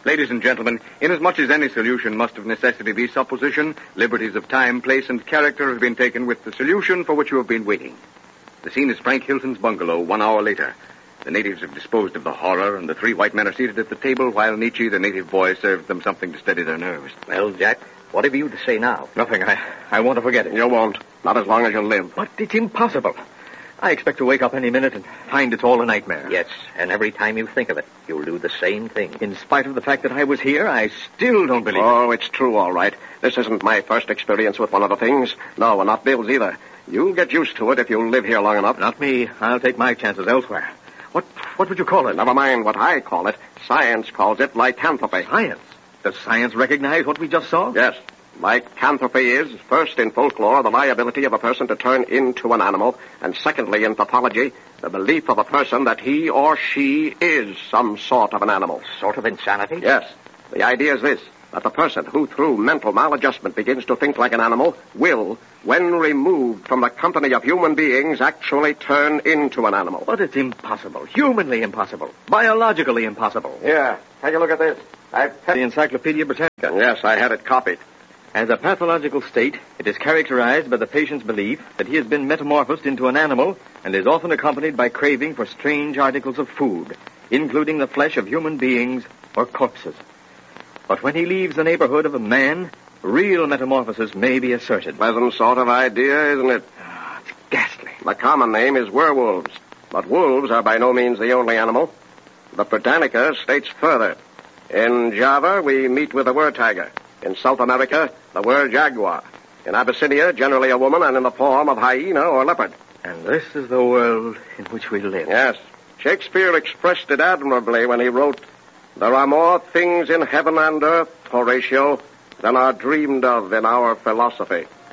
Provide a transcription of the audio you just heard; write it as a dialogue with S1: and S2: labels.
S1: Ladies and gentlemen, inasmuch as any solution must of necessity be supposition, liberties of time, place, and character have been taken with the solution for which you have been waiting. The scene is Frank Hilton's bungalow 1 hour later. The natives have disposed of the horror, and the 3 white men are seated at the table while Nietzsche, the native boy, serves them something to steady their nerves.
S2: Well, Jack, what have you to say now?
S1: Nothing. I want to forget it.
S3: You won't. Not as long as you live.
S1: But it's impossible. I expect to wake up any minute and find it's all a nightmare.
S2: Yes, and every time you think of it, you'll do the same thing.
S1: In spite of the fact that I was here, I still don't believe it.
S3: Oh, it's true, all right. This isn't my first experience with one of the things. No, and not Bill's either. You'll get used to it if you live here long enough.
S1: Not me. I'll take my chances elsewhere. What would you call it?
S3: Never mind what I call it. Science calls it lycanthropy.
S1: Science? Does science recognize what we just saw?
S3: Yes. Lycanthropy is, first in folklore, the liability of a person to turn into an animal, and secondly in pathology, the belief of a person that he or she is some sort of an animal.
S2: Sort of insanity?
S3: Yes. The idea is this, that the person who, through mental maladjustment, begins to think like an animal will, when removed from the company of human beings, actually turn into an animal.
S1: But it's impossible. Humanly impossible. Biologically impossible.
S3: Here, take a look at this.
S1: The Encyclopedia Britannica.
S3: Yes, I had it copied.
S1: As a pathological state, it is characterized by the patient's belief that he has been metamorphosed into an animal and is often accompanied by craving for strange articles of food, including the flesh of human beings or corpses. But when he leaves the neighborhood of a man, real metamorphosis may be asserted.
S3: Pleasant sort of idea, isn't it?
S1: It's ghastly.
S3: The common name is werewolves, but wolves are by no means the only animal. The Britannica states further. In Java, we meet with the were-tiger. In South America, the were-jaguar. In Abyssinia, generally a woman and in the form of hyena or leopard.
S1: And this is the world in which we live.
S3: Yes. Shakespeare expressed it admirably when he wrote, "There are more things in heaven and earth, Horatio, than are dreamed of in our philosophy."